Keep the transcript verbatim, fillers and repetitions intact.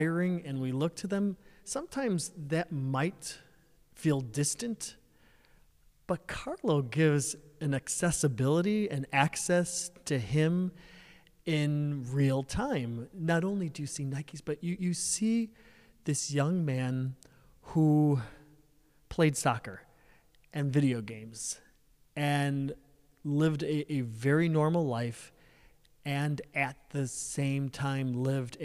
admiring and we look to them, sometimes that might feel distant, but Carlo gives an accessibility and access to him in real time. Not only do you see Nikes, but you, you see this young man who played soccer and video games and lived a, a very normal life, and at the same time lived